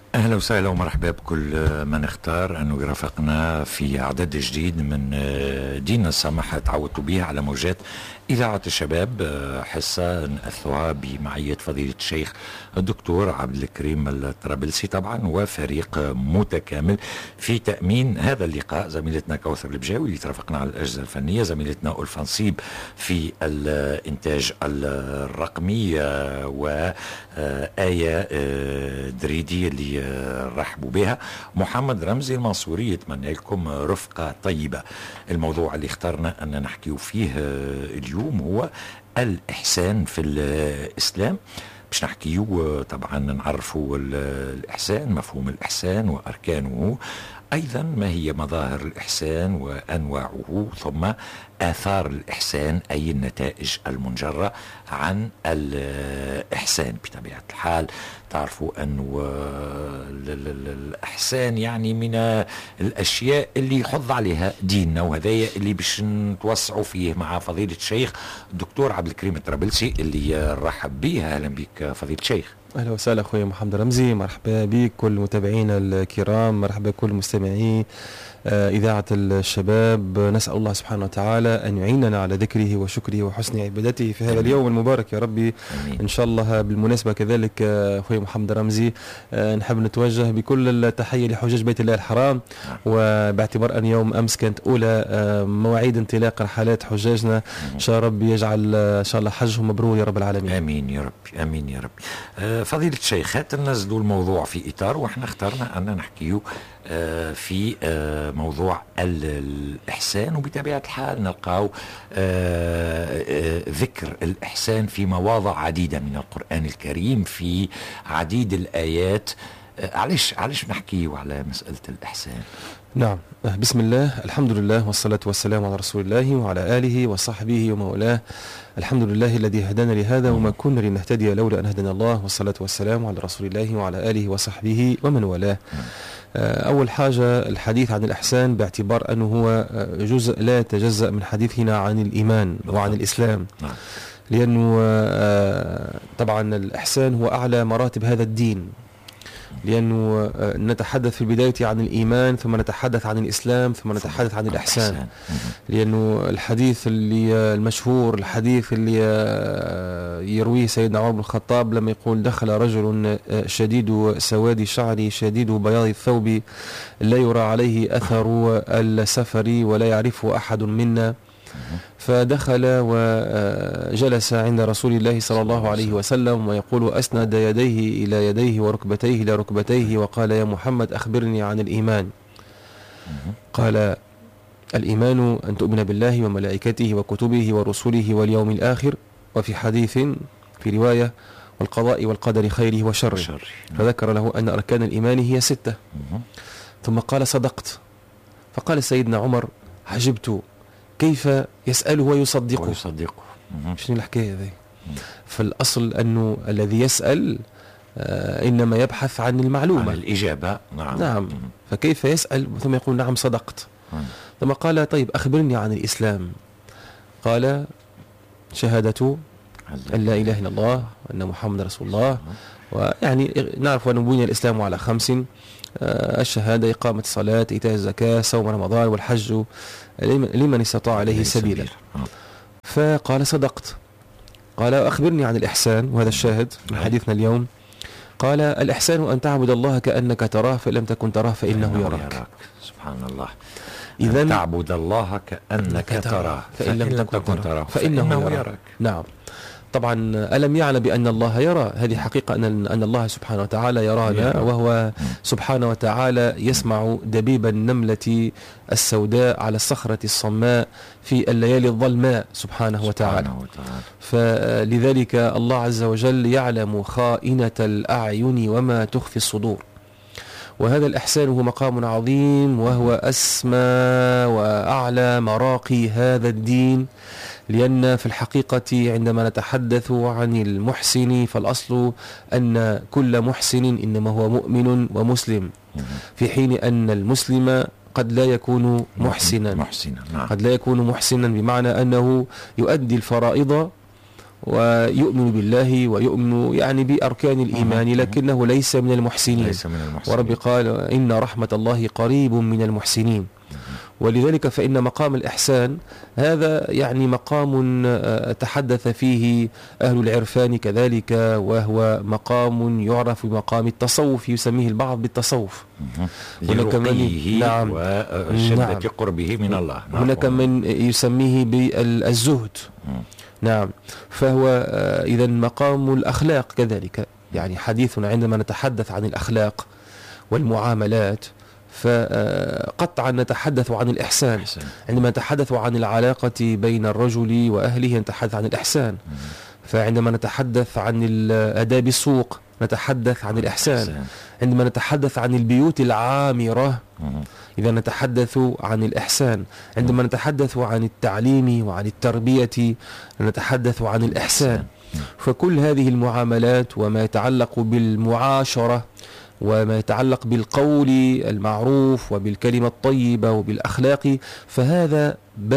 أهلا وسهلا ومرحبا بكل من اختار أنه يرافقنا في عدد جديد من دين السماحة تعودت به على موجات إذاعة الشباب، حصة نأثها بمعية فضيلة الشيخ الدكتور عبد الكريم الطرابلسي طبعا، وفريق متكامل في تأمين هذا اللقاء. زميلتنا كوثر البجاوي اللي ترافقنا على الأجهزة الفنية، زميلتنا ألفا نصيب في الإنتاج الرقمي، وآية دريدي اللي رحبوا بها، محمد رمزي المنصوري. يتمنى لكم رفقة طيبة. الموضوع اللي اخترنا أن نحكي فيه اليوم هو الإحسان في الإسلام. باش نحكيه طبعا نعرفوا الإحسان، مفهوم الإحسان وأركانه، أيضا ما هي مظاهر الإحسان وأنواعه، ثم آثار الإحسان أي النتائج المنجرة عن الإحسان. بطبيعة الحال تعرفوا أن الإحسان يعني من الأشياء اللي يحض عليها ديننا، وهذا اللي باش نتوسعوا فيه مع فضيلة الشيخ الدكتور عبد الكريم الطرابلسي اللي رحب به. أهلا بك فضيلة الشيخ. أهلا وسهلا أخوي محمد رمزي، مرحبا بك كل متابعينا الكرام، مرحبا كل مستمعي إذاعة الشباب. نسأل الله سبحانه وتعالى أن يعيننا على ذكره وشكره وحسن عبادته في هذا اليوم المبارك يا ربي. إن شاء الله. بالمناسبة كذلك أخوي محمد رمزي، نحب نتوجه بكل التحية لحجاج بيت الله الحرام، وباعتبار أن يوم أمس كانت أولى مواعيد انطلاق رحلات حجاجنا، إن شاء ربي يجعل إن شاء الله حجهم مبرور يا رب العالمين. آمين يا ربي، آمين يا ربي. فضيلة الشيخ، ننزلوا الموضوع في إطار، وإحنا اخترنا أن نحكيه في موضوع الإحسان، وبطبيعة الحال نلقاو ذكر الإحسان في مواضع عديدة من القرآن الكريم في عديد الآيات. علاش نحكيه على مسألة الإحسان؟ نعم، بسم الله، الحمد لله، والصلاة والسلام على رسول الله وعلى آله وصحبه ومولاه. الحمد لله الذي هدانا لهذا وما كنا لنهتدي لولا أن هدانا الله، والصلاة والسلام على رسول الله وعلى آله وصحبه ومن والاه. أول حاجة الحديث عن الإحسان، باعتبار أنه هو جزء لا يتجزأ من حديثنا عن الإيمان وعن الإسلام، لأنه طبعا الإحسان هو أعلى مراتب هذا الدين، لأنه نتحدث في البداية عن الإيمان، ثم نتحدث عن الإسلام، ثم نتحدث عن الإحسان. لأنه الحديث اللي المشهور، الحديث اللي يرويه سيدنا عمر بن الخطاب لما يقول: دخل رجل شديد سواد الشعر شديد بياض الثوب لا يرى عليه أثر السفر ولا يعرفه أحد منا، فدخل وجلس عند رسول الله صلى الله عليه وسلم ويقول: أسند يديه إلى يديه وركبتيه إلى ركبتيه، وقال: يا محمد أخبرني عن الإيمان. قال: الإيمان أن تؤمن بالله وملائكته وكتبه ورسله واليوم الآخر، وفي حديث في رواية: والقضاء والقدر خيره وشره. فذكر له أن أركان الإيمان هي 6. ثم قال: صدقت. فقال سيدنا عمر: عجبت كيف يسأله ويصدقه. شنو الحكاية ذي؟ فالأصل أنه الذي يسأل إنما يبحث عن المعلومة، عن الإجابة. نعم. فكيف يسأل ثم يقول: نعم صدقت. ثم قال: طيب أخبرني عن الإسلام. قال: شهادة أن لا إله إلا الله وأن محمد رسول الله. ويعني نعرف أن بني الإسلام على 5: الشهادة، إقامة الصلاة، إيتاء الزكاة، صوم رمضان، والحج لمن استطاع عليه سبيلا. فقال: صدقت. قال: أخبرني عن الإحسان، وهذا الشاهد من حديثنا اليوم. قال: الإحسان أن تعبد الله كأنك تراه، فإن لم تكن تراه فإنه يراك. سبحان الله. إذن تعبد الله كأنك تراه، فإن لم تكن تراه فإنه يراك. نعم. طبعا ألم يعلم بأن الله يرى؟ هذه حقيقة أن الله سبحانه وتعالى يرانا، وهو سبحانه وتعالى يسمع دبيب النملة السوداء على الصخرة الصماء في الليالي الظلماء سبحانه وتعالى. فلذلك الله عز وجل يعلم خائنة الأعين وما تخفي الصدور. وهذا الإحسان هو مقام عظيم، وهو أسمى وأعلى مراقي هذا الدين، لأن في الحقيقة عندما نتحدث عن المحسن فالأصل أن كل محسن إنما هو مؤمن ومسلم، في حين أن المسلم قد لا يكون محسنا. نعم. قد لا يكون محسنا بمعنى أنه يؤدي الفرائض ويؤمن بالله ويؤمن يعني بأركان الإيمان، لكنه ليس من المحسنين. ورب قال إن رحمة الله قريب من المحسنين. ولذلك فإن مقام الإحسان هذا يعني مقام تحدث فيه أهل العرفان كذلك، وهو مقام يعرف بمقام التصوف، يسميه البعض بالتصوف. هناك من نعم وشدة قربه من الله. هناك من يسميه بالزهد. نعم. فهو إذا مقام الأخلاق كذلك، يعني حديثنا عندما نتحدث عن الأخلاق والمعاملات فقطعا نتحدث عن الإحسان. عندما نتحدث عن العلاقة بين الرجل وأهله نتحدث عن الإحسان. فعندما نتحدث عن آداب السوق نتحدث عن الإحسان. عندما نتحدث عن البيوت العامرة إذا نتحدث عن الإحسان. عندما نتحدث عن التعليم وعن التربية نتحدث عن الإحسان. فكل هذه المعاملات وما يتعلق بالمعاشرة وما يتعلق بالقول المعروف وبالكلمة الطيبة وبالأخلاق فهذا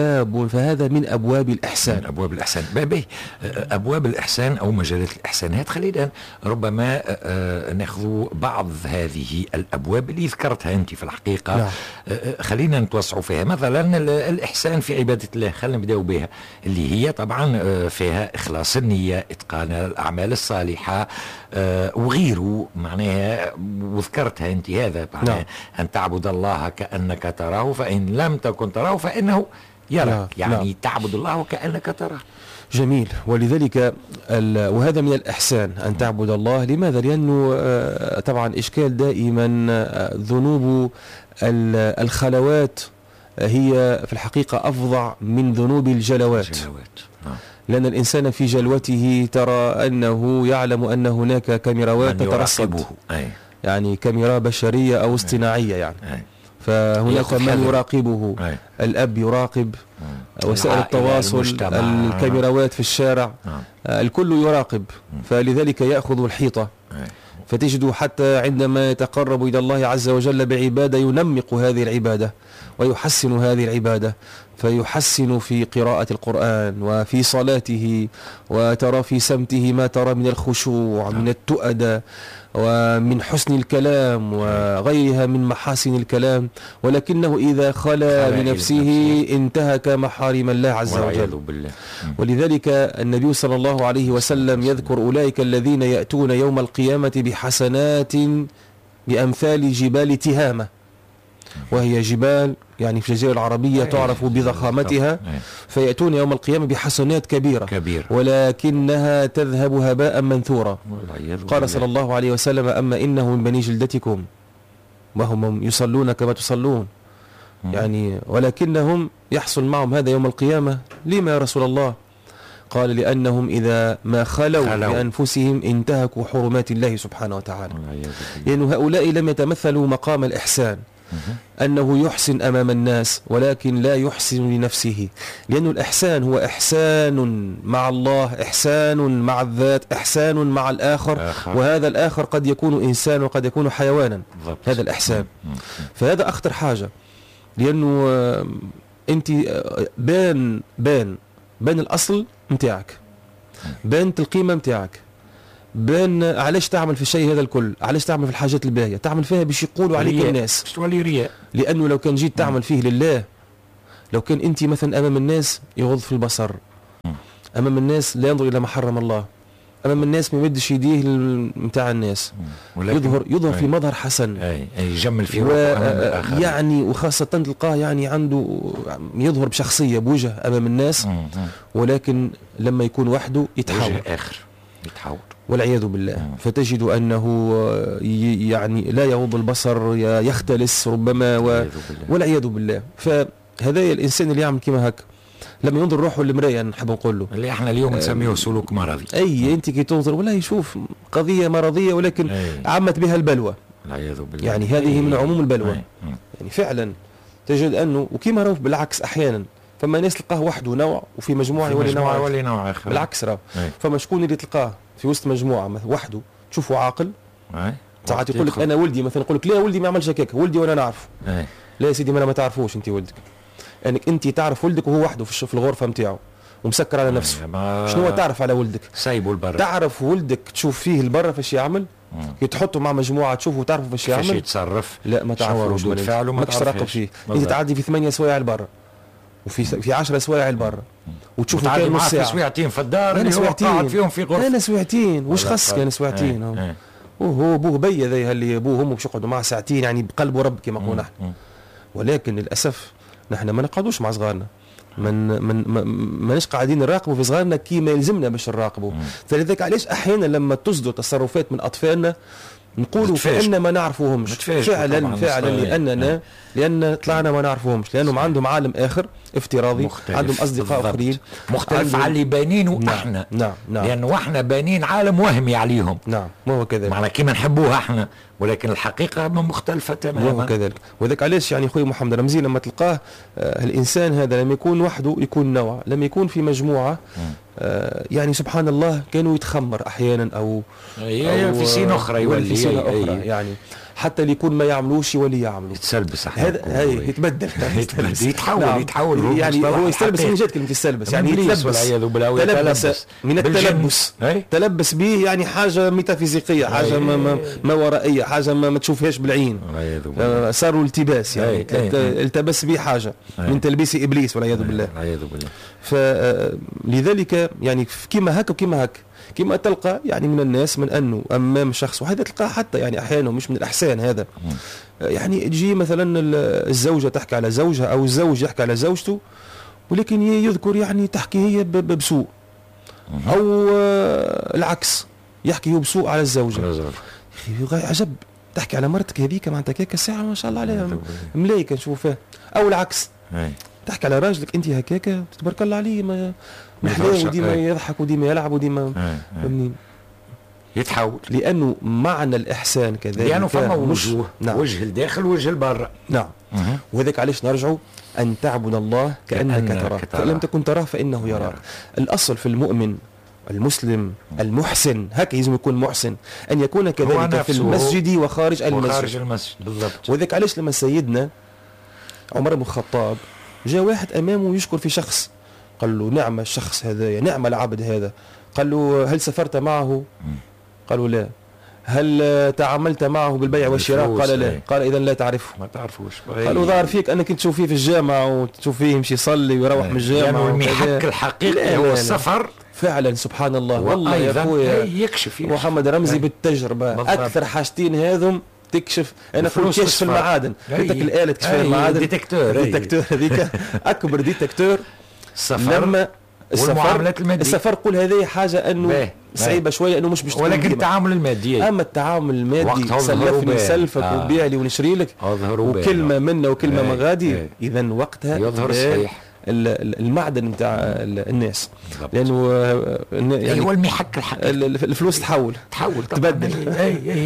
من أبواب الإحسان. من أبواب الإحسان. أبواب الإحسان أو مجالات الإحسانات، خلينا ربما نأخذ بعض هذه الأبواب اللي ذكرتها أنت في الحقيقة. نعم. خلينا نتوسعوا فيها. مثلا الإحسان في عبادة الله، خلينا نبدأ بها، اللي هي طبعا فيها إخلاص النية، إتقان الأعمال الصالحة وغيره معناها، وذكرتها أنت هذا معناها. نعم. أن تعبد الله كأنك تراه فإن لم تكن تراه فإنه يراك. يعني تعبد الله كأنك تراه. جميل. ولذلك وهذا من الإحسان أن تعبد الله. لماذا؟ لأنه طبعا إشكال دائما ذنوب الخلوات هي في الحقيقة أفظع من ذنوب الجلوات. لأن الإنسان في جلوته ترى أنه يعلم أن هناك كاميراوات تترصد، يعني كاميرا بشرية أو اصطناعية يعني. فهناك من يراقبه، الأب يراقب، وسائل التواصل، الكاميراوات في الشارع، الكل يراقب. فلذلك يأخذ الحيطة. فتجد حتى عندما يتقرب إلى الله عز وجل بعبادة ينمق هذه العبادة ويحسن هذه العبادة، فيحسن في قراءة القرآن وفي صلاته، وترى في سمته ما ترى من الخشوع، من التؤدة، ومن حسن الكلام وغيرها من محاسن الكلام. ولكنه إذا خلا بنفسه انتهك محارم الله عز وجل. ولذلك النبي صلى الله عليه وسلم يذكر أولئك الذين يأتون يوم القيامة بحسنات بأمثال جبال تهامة، وهي جبال يعني في الجزيرة العربية تعرف بضخامتها، فيأتون يوم القيامة بحسنات كبيرة ولكنها تذهب هباء منثورا. قال صلى الله عليه وسلم أما إنه من بني جلدتكم وهم يصلون كما تصلون، يعني ولكنهم يحصل معهم هذا يوم القيامة. لما يا رسول الله؟ قال لأنهم إذا ما خلوا بأنفسهم انتهكوا حرمات الله سبحانه وتعالى. لأن هؤلاء لم يتمثلوا مقام الإحسان، أنه يحسن أمام الناس ولكن لا يحسن لنفسه. لأن الإحسان هو إحسان مع الله، إحسان مع الذات، إحسان مع الآخر، وهذا الآخر قد يكون إنسان وقد يكون حيوانا. هذا الإحسان. فهذا أخطر حاجة، لأنه أنت بان الأصل متاعك، بانت القيمة متاعك، بين علاش تعمل في الشيء هذا الكل، علاش تعمل في الحاجات الباهية، تعمل فيها باش يقولوا عليك الناس. لأنه لو كان جيت تعمل فيه لله، لو كان أنت مثلا أمام الناس يغض في البصر، أمام الناس لا ينظر إلى ما حرم الله، أمام الناس ما يمدش يديه متاع الناس، يظهر في مظهر حسن، يجمل فيه يعني وخاصة تلقاه يعني عنده يظهر بشخصية بوجه أمام الناس، ولكن لما يكون وحده يتحول والعياذ بالله. فتجد أنه يعني لا يغض البصر، يختلس ربما والعياذ بالله. فهذا الإنسان اللي يعمل كما هك لما ينظر روحه للمراية، نحب نقول له اللي احنا اليوم نسميه سلوك مرضي. انت كي تنظر ولا يشوف قضية مرضية ولكن عمت بها البلوى، العياذ بالله. يعني هذه من عموم البلوى. يعني فعلا تجد أنه وكما راهو بالعكس أحيانا فما ناس تلقاه وحده نوع وفي مجموعة يولي نوع آخر. بالعكس راهو فما شكون اللي تلقاه في وسط مجموعة وحده تشوفه عاقل، ساعات يقول لك أنا ولدي مثلا، يقول لك لا ولدي ما عملش هكاك، ولدي وأنا نعرفه. لا يا سيدي ما تعرفوش أنت ولدك، انك انت تعرف ولدك وهو وحده في الغرفه نتاعو، ومسكر على نفسه. شنو تعرف على ولدك؟ سايبه البر. تعرف ولدك تشوف فيه البر فاش يعمل؟ كي تحطه مع مجموعه تشوفه تعرف فاش يعمل؟ كيفاش يتصرف؟ لا ما تعرفوش. ردود فعله ما تراقب فيه. انت تعدي في 8 سوايع البر وفي 10 سوايع البر وتشوفه كان نص ساعه. سويعتين في الدار اللي هو قاعد فيهم في غرفه. انا سويعتين وش خصك انا سويعتين؟ وهو بوه بيا ذي اللي ابوه وامه باش يقعدوا معاه ساعتين يعني بقلب ورب كما نقولوا نحن. ولكن للاسف نحن ما نقعدوش مع صغارنا، ماناش قاعدين نراقبوا في صغارنا كيما يلزمنا باش نراقبوا. فلذلك علاش احيانا لما تصدر تصرفات من اطفالنا نقولوا فإن ما نعرفوهمش فعلا لأن طلعنا ما نعرفوهمش، لأنهم عندهم عالم آخر افتراضي، عندهم أصدقاء آخرين مختلف على اللي بانينه. نعم احنا نعم لأنه احنا بانين عالم وهمي عليهم. نعم ما هو كذلك، معنا كيما نحبوها احنا، ولكن الحقيقة مختلفة تماما. وهو كذلك. وذلك علاش يعني خويا محمد رمزي لما تلقاه الإنسان هذا لما يكون وحده يكون نوع، لما يكون في مجموعة يعني سبحان الله كانوا يتخمر أحيانا أو في سين أخرى يولي في سين أخرى يعني حتى اللي يكون ما يعملوش يولي يعملوا، يتسلبس هذا يتبدل يتحول يعني هو يستلبس من جد كلمة يستلبس يعني يتلبس من التلبس تلبس به يعني حاجة ميتافيزيقية، حاجة ما ورائية، حاجة ما تشوفهاش بالعين، صاروا التباس يعني التبس به حاجة من تلبيس إبليس والعياذ بالله. فلذلك يعني كما هكا وكما هكا كما تلقى يعني من الناس من أنه أمام شخص، وهذا تلقاه حتى يعني أحيانا مش من الأحسان هذا، يعني تجي مثلا الزوجة تحكي على زوجها أو الزوج يحكي على زوجته ولكن يذكر يعني تحكي هي بسوء، أو العكس يحكي هو بسوء على الزوجة. عجب تحكي على مرتك هذيك معناتها كيك ساعة ما شاء الله عليها ملايكة نشوفها، أو العكس تحكي على راجلك أنت هكاك تبارك الله عليه ما محلاه وديما يضحك وديما يلعب وديما يتحول، لأنه معنى الإحسان كذلك لأنه فما وجوه. نعم. وجه الداخل وجه البر. نعم. وذلك علاش نرجعوا أن تعبد الله كأنك تراه فإن لم تكن تراه فإنه يراك. الأصل في المؤمن المسلم المحسن هكا لازم يكون محسن أن يكون كذلك في المسجد وخارج المسجد بالضبط. وذلك علاش لما سيدنا عمر بن الخطاب جاء واحد أمامه يشكر في شخص، قال له نعم الشخص هذا، نعم العبد هذا. قال له هل سافرت معه؟ قالوا لا. هل تعاملت معه بالبيع والشراء؟ قال لا. قال إذا لا تعرفه، ما تعرفوش. قالوا ظهر فيك أنك تشوف فيه في الجامع وتشوف فيه يمشي يصلي ويروح من الجامع، يعني المحك الحقيقي هو السفر فعلا. سبحان الله والله يا أخويا يكشف محمد رمزي بالتجربة بالضبط. أكثر حاجتين هذم تكشف. انا في كشف المعادن قلت لك الآلة تكشف المعادن، ديتكتور هذيك أكبر ديتكتور. لما السفر قول هذه حاجة أنه صعيبة شوية أنه مش ولكن التعامل المادي، أما التعامل المادي سلفني سلفك وبيع لي ونشري لك وكلمة منا وكلمة مغادي، إذا وقتها يظهر صحيح المعدن نتاع الناس، لانه يعني هو المحك الحقيقي الفلوس تحول تبدل.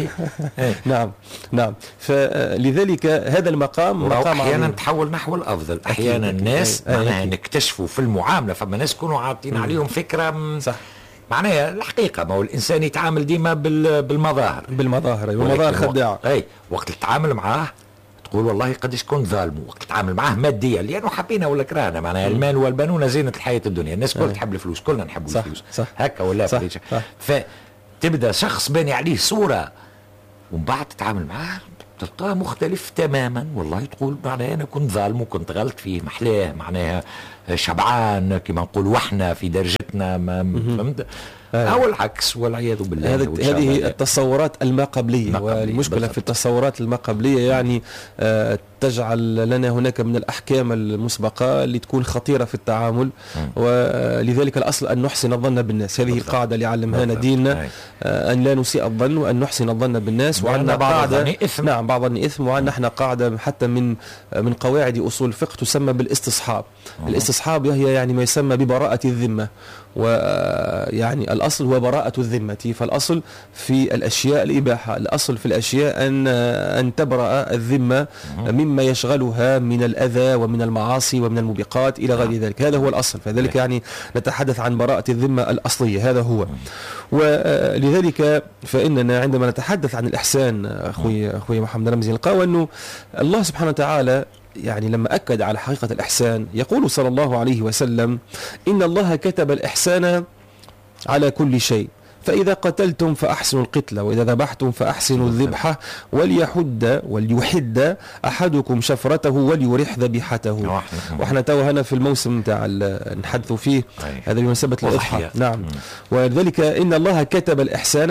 نعم. فلذلك هذا المقام احيانا تحول نحو الافضل، احيانا الناس معناها نكتشفوا في المعامله فما ناس يكونوا عاطين عليهم فكره صح، معناها الحقيقه ما هو الانسان يتعامل ديما بالمظاهر والمظاهر خداعه. وقت التعامل معاه تقول والله قديش كنت ظالمه، وقت تتعامل معاه ماديا لانه حبينا ولا كرهنا، معناها المال والبنون زينة الحياة الدنيا، الناس كلها تحب الفلوس، كلنا نحب الفلوس هكا ولا صح. فتبدا شخص باني عليه صورة ومن بعد تتعامل معاه تلقاه مختلف تماما، والله تقول معناها انا كنت ظالم وكنت غلط فيه، محلاه معناها شبعان كما نقول وحنا في درجتنا فهمت أو العكس والعياذ بالله. هذه التصورات الماقبلية والمشكلة بالضبط. في التصورات الماقبلية يعني تجعل لنا هناك من الأحكام المسبقة اللي تكون خطيرة في التعامل، ولذلك الأصل أن نحسن الظن بالناس. هذه القاعدة اللي علمها ديننا، أن لا نسيء الظن وأن نحسن الظن بالناس، وعندنا قاعدة نعم بعض الإثم، وعندنا احنا قاعدة حتى من قواعد أصول الفقه تسمى بالاستصحاب. الاستصحاب هي يعني ما يسمى ببراءة الذمة، ويعني الأصل هو براءة الذمة، فالأصل في الأشياء الإباحة، الأصل في الأشياء أن تبرأ الذمة مما يشغلها من الأذى ومن المعاصي ومن الموبقات إلى غير ذلك، هذا هو الأصل. فذلك يعني نتحدث عن براءة الذمة الأصلية، هذا هو. ولذلك فإننا عندما نتحدث عن الإحسان أخوي محمد رمزي نلقاو أنه الله سبحانه وتعالى يعني لما أكد على حقيقة الإحسان يقول صلى الله عليه وسلم: إن الله كتب الإحسان على كل شيء، فإذا قتلتم فأحسنوا القتلة، وإذا ذبحتم فأحسنوا الذبحة، وليحد أحدكم شفرته وليرح ذبيحته. وإحنا تو هنا في الموسم تاع نحدثوا فيه هذا بمناسبة الأضحى. نعم. ولذلك إن الله كتب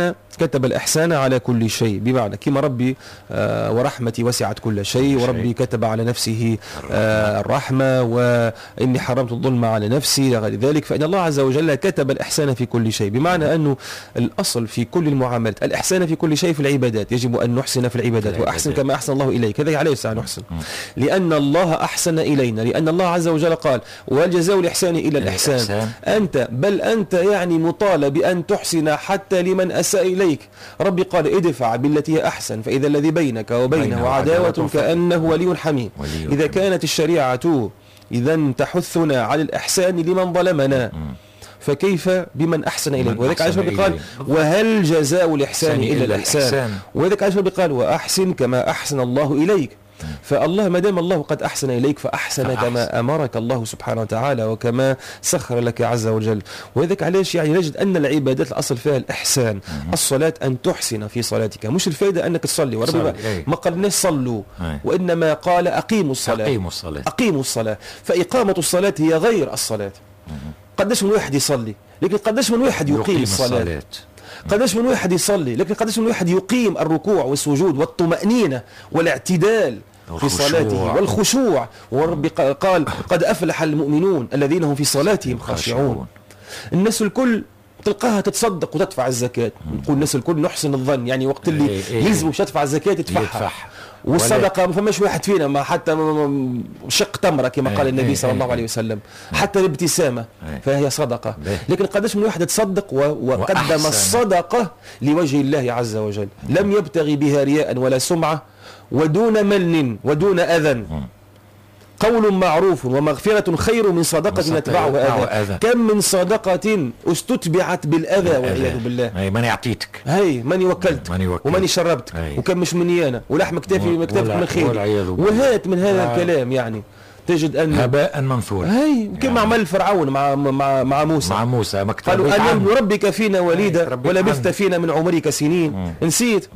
الإحسان على كل شيء، بمعنى كما ربي ورحمتي وسعت كل شيء، وربي كتب على نفسه الرحمة، وإني حرمت الظلم على نفسي غير ذلك. فإن الله عز وجل كتب الإحسان في كل شيء، بمعنى أنه الأصل في كل المعاملات الإحسان في كل شيء. في العبادات يجب أن نحسن في العبادات، وأحسن كما أحسن الله إليك، كذلك عليه الساعة نحسن، لأن الله أحسن إلينا، لأن الله عز وجل قال: والجزاء الإحسان إلى الإحسان. أنت يعني مطالب بأن تحسن حتى لمن أساء إليك. ربي قال: ادفع بالتي هي أحسن، فإذا الذي بينك وبينه عداوة كأنه ولي حميم. إذا كانت الشريعة إذا تحثنا على الإحسان لمن ظلمنا، فكيف بمن أحسن إليك؟ وذلك عائشة قال: وهل جزاء الإحسان إلا الإحسان؟ وذلك عائشة قال: وأحسن كما أحسن الله إليك. فالله ما دام الله قد أحسن إليك فأحسن كما أمرك الله سبحانه وتعالى، وكما سخر لك عز وجل. وذلك علاش يعني نجد أن العبادات الأصل فيها الإحسان. الصلاة أن تحسن في صلاتك، مش الفائدة أنك تصلي، وربما ما قالناش صلوا، وإنما قال أقيموا الصلاة. فإقامة الصلاة هي غير الصلاة. قداش من واحد يصلي، لكن قداش من واحد يقيم الصلاة. قداش من واحد يصلي، لكن قداش من واحد يقيم الركوع والسجود والطمأنينة والاعتدال في صلاته والخشوع. ورب قال: قد أفلح المؤمنون الذين هم في صلاتهم خاشعون. الناس الكل تلقاها تتصدق وتدفع الزكاة. نقول الناس الكل نحسن الظن، يعني وقت اللي يلزم باش تدفع الزكاة تدفعها. والصدقة ما فماش واحد فينا ما حتى شق تمرة كما قال النبي صلى الله عليه وسلم، حتى الابتسامة فهي صدقة. لكن قداش من واحد تصدق وقدم الصدقة لوجه الله عز وجل، لم يبتغي بها رياء ولا سمعة، ودون من ودون أذى. قول معروف ومغفرة خير من صدقة يتبعها أذى. كم من صدقة استتبعت بالأذى والعياذ بالله. من يعطيتك، ماني وكلت وماني شربت، وكم مش مني أنا، ولحم كتافي من خير، وهات من هذا الكلام. يعني تجد أن هباء منثورا، كما عمل فرعون مع موسى قالوا ألم نربك فينا وليدا ولبثت فينا من عمرك سنين، نسيت.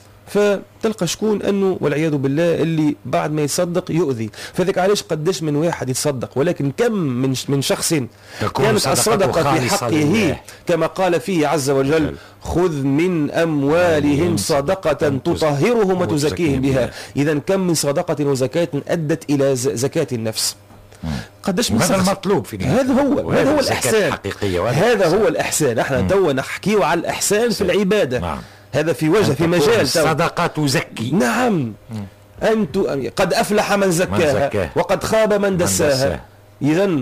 فتلقى شكون انه والعياذ بالله اللي بعد ما يصدق يؤذي. فذلك علاش قداش من واحد يتصدق، ولكن كم من شخص كانت الصدقه في حقه كما قال فيه عز وجل: خذ من اموالهم صدقه تطهرهم وتزكيهم بها. اذا كم من صدقه وزكاه ادت الى زكاه النفس. قداش من هذا المطلوب في هذا هو الاحسان. هذا هو الاحسان. احنا تو نحكيو على الاحسان في العباده. هذا في وجه في مجال الصدقة تزكي. نعم. قد أفلح من زكاها وقد خاب من دساها. إذن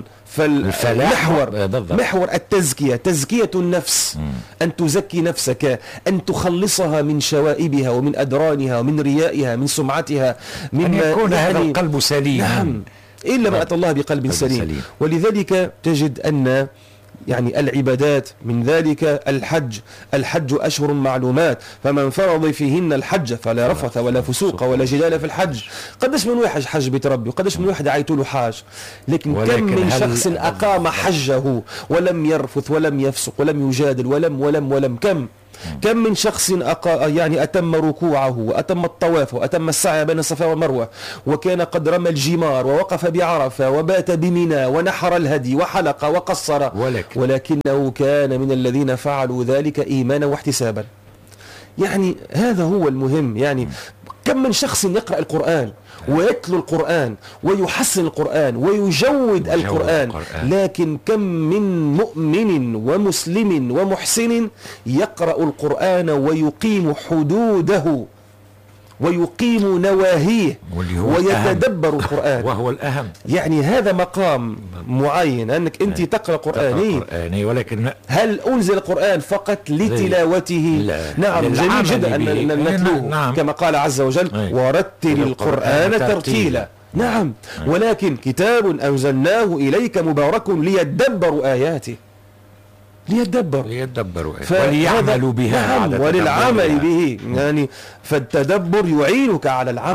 محور التزكية تزكية النفس. أن تزكي نفسك، أن تخلصها من شوائبها ومن أدرانها ومن ريائها من سمعتها، أن يكون هذا القلب سليم. نعم. إلا ما أتى الله بقلب سليم. ولذلك تجد أن يعني العبادات من ذلك الحج أشهر معلومات، فمن فرض فيهن الحج فلا رفث ولا فسوق ولا جدال في الحج. قداش من واحد حج بيت ربي، وقداش من واحد عيطوا له حاج، لكن كم من شخص أقام حجه ولم يرفث ولم يفسق ولم يجادل ولم كم من شخص يعني أتم ركوعه وأتم الطواف وأتم السعي بين الصفا والمروة، وكان قد رمى الجمار ووقف بعرفة وبات بمنى ونحر الهدي وحلق وقصر، ولكنه كان من الذين فعلوا ذلك إيمانا واحتسابا. يعني هذا هو المهم. يعني كم من شخص يقرأ القرآن ويتلو القرآن ويحسن القرآن ويجود القرآن، لكن كم من مؤمن ومسلم ومحسن يقرأ القرآن ويقيم حدوده ويقيم نواهيه ويتدبر القرآن، وهو الأهم. يعني هذا مقام معين، أنك أنت تقرأ قرآني، ولكن هل أنزل القرآن فقط لتلاوته؟ نعم، جميل جدا أن نتلوه كما قال عز وجل: ورتل القرآن ترتيلا. نعم، ولكن كتاب أنزلناه إليك مبارك ليدبروا آياته، ليدبروا وليعملوا بها. نعم، وللعمل به. يعني فالتدبر يعينك على العمل.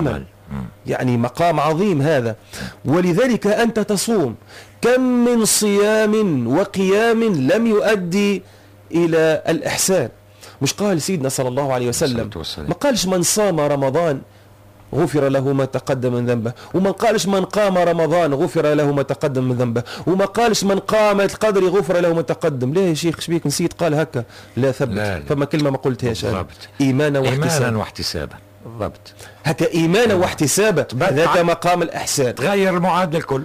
يعني مقام عظيم هذا. ولذلك أنت تصوم، كم من صيام وقيام لم يؤدي إلى الإحسان. مش قال سيدنا صلى الله عليه وسلم، ما قالش من صام رمضان غفر له ما تقدم من ذنبه، وما قالش من قام رمضان غفر له ما تقدم من ذنبه، وما قالش من قام القدر غفر له ما تقدم. ليه يا شيخ شبيك نسيت قال هكا؟ لا ثبت. لا. فما كلمة ما قلتهاش أنا. إيمانا واحتسابا. بالضبط. هكا إيمانا واحتسابا، ذاك مقام الإحسان. تغير المعادلة الكل.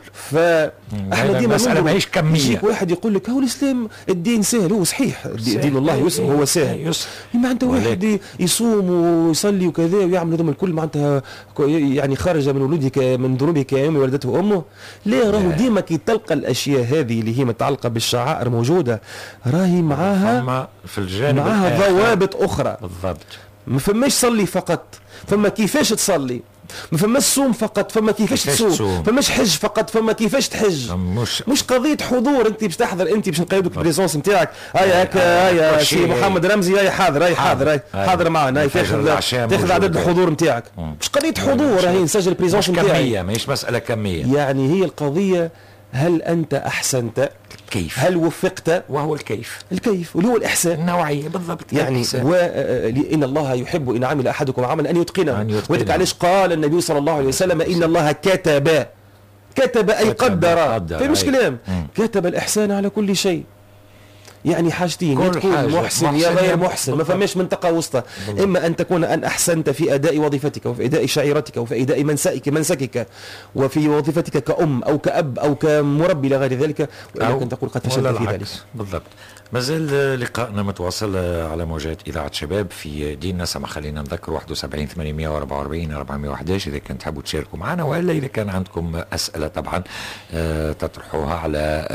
فاحنا ديما مسألة ماهيش كمية. يجيك واحد يقول لك هو الإسلام الدين سهل. هو صحيح دين الله يسر، هو سهل. معناتها واحد يصوم ويصلي وكذا ويعمل هذوما الكل معناتها يعني خرج من ولودك من ذنوبه كيوم ولدته أمه. لا، راهو ديما كي تلقى الأشياء هذه اللي هي متعلقة بالشعائر موجودة، راهي معاها في الجانب معاها ضوابط أخرى. بالضبط. ما فماش صلي فقط، فما كيفاش تصلي. ما فماش صوم فقط، فما كيفاش تصوم. فماش حج فقط، فما كيفاش تحج. مش قضيه حضور انت باش تحضر، انت باش نقيدوك البريزونس نتاعك. هيا هكا هيا سي محمد رمزي، هيا حاضر معنا، هيا تاخذ عدد الحضور نتاعك. مش قضيه حضور، راهي نسجل البريزونس نتاعك. كميه، ماهيش مساله كميه. يعني هي القضيه هل انت احسنت؟ كيف؟ هل وفقت؟ وهو الكيف واللي هو الإحسان النوعية. بالضبط. يعني إن الله يحب إن عمل أحدكم عملا أن يتقنه. وذلك علاش قال النبي صلى الله عليه وسلم إن الله كتب أي قدر. في مش كلام، كتب الإحسان على كل شيء. يعني حاجتين، يا تكون محسن يا غير محسن، ما فماش منطقة وسطى. إما أن تكون أن أحسنت في أداء وظيفتك وفي أداء شعيرتك وفي أداء منسكك وفي وظيفتك كأم أو كأب أو كمربي إلى غير ذلك، وإلا كنت تقول قد فشلت في ذلك. بالضبط. مازال لقائنا متواصل على موجات إذاعة شباب في ديننا سما. خلينا نذكر 71 844 411 إذا كنت تحبوا تشاركوا معنا، وإلا إذا كان عندكم أسئلة طبعا تطرحوها على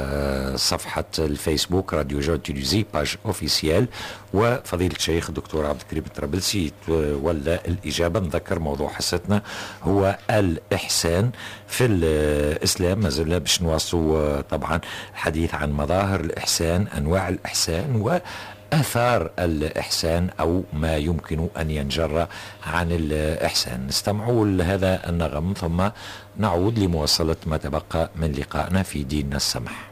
صفحة الفيسبوك راديو جو تيليزي باج اوفيسيال. وفضيلة الشيخ الدكتور عبد الكريم الطرابلسي ولا الإجابة. نذكر موضوع حصتنا هو الإحسان في الإسلام. ما زلنا باش نواصلوا طبعا الحديث عن مظاهر الإحسان، أنواع الإحسان وآثار الإحسان أو ما يمكن أن ينجر عن الإحسان. نستمعوا لهذا النغم ثم نعود لمواصلة ما تبقى من لقائنا في ديننا السمح.